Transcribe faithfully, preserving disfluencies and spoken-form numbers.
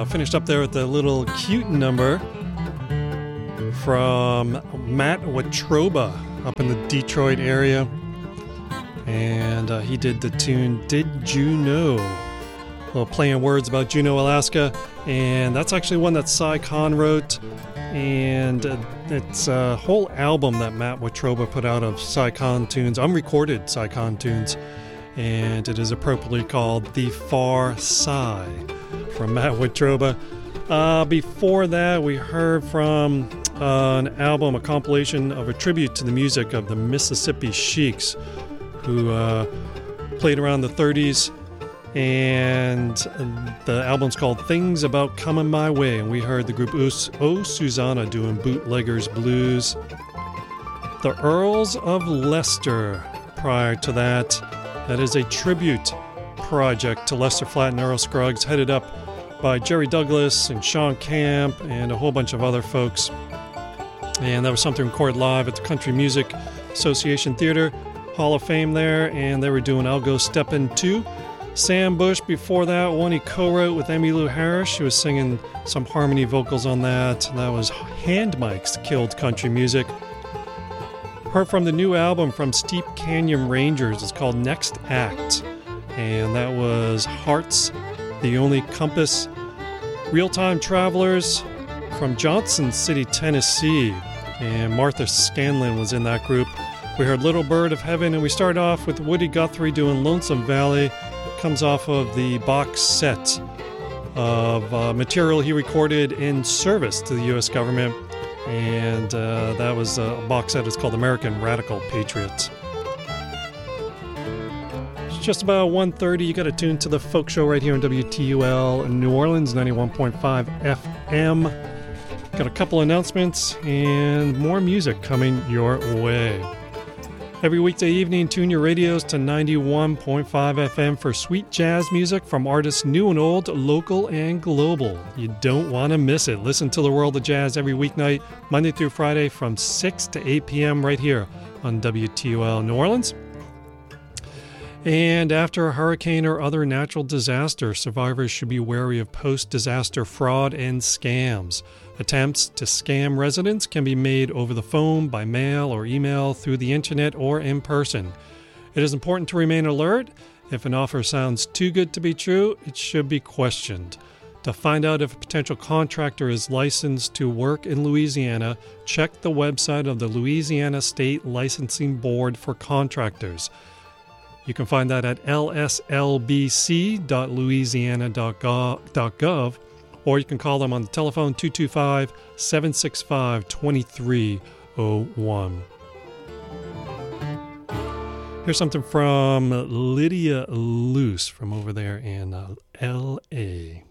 finished up there with the little cute number from Matt Watroba up in the Detroit area. And uh, he did the tune Did You Know? A little play on words about Juneau, Alaska. And that's actually one that Cy Khan wrote. And uh, it's a whole album that Matt Watroba put out of Cy Khan tunes, unrecorded Cy Khan tunes. And it is appropriately called The Far Side from Matt Watroba. Uh, before that, we heard from uh, an album, a compilation of a tribute to the music of the Mississippi Sheiks, who uh, played around the thirties. And the album's called Things About Coming My Way. And we heard the group Oh Susanna doing Bootleggers Blues. The Earls of Leicester prior to that. That is a tribute project to Lester Flatt and Earl Scruggs, headed up by Jerry Douglas and Sean Camp and a whole bunch of other folks. And that was something recorded live at the Country Music Association Theater, Hall of Fame there, and they were doing I'll Go Steppin' two. Sam Bush before that, one he co-wrote with Emmylou Harris. She was singing some harmony vocals on that. That was Hand Mics Killed Country Music. Heard from the new album from Steep Canyon Rangers. It's called Next Act. And that was Hearts, The Only Compass. Real-Time Travelers from Johnson City, Tennessee. And Martha Scanlon was in that group. We heard Little Bird of Heaven, and we started off with Woody Guthrie doing Lonesome Valley. Comes off of the box set of uh, material he recorded in service to the U S government. And uh, that was a box set. It's called American Radical Patriots. It's just about one thirty. You got to tune to the Folk Show right here on W T U L in New Orleans, ninety-one point five F M. Got a couple announcements and more music coming your way. Every weekday evening, tune your radios to ninety-one point five F M for sweet jazz music from artists new and old, local and global. You don't want to miss it. Listen to the World of Jazz every weeknight, Monday through Friday from six to eight p.m. right here on W T U L New Orleans. And after a hurricane or other natural disaster, survivors should be wary of post-disaster fraud and scams. Attempts to scam residents can be made over the phone, by mail or email, through the internet, or in person. It is important to remain alert. If an offer sounds too good to be true, it should be questioned. To find out if a potential contractor is licensed to work in Louisiana, check the website of the Louisiana State Licensing Board for Contractors. You can find that at l s l b c dot louisiana dot gov. Or you can call them on the telephone two two five, seven six five, two three zero one. Here's something from Lydia Luce from over there in uh, L A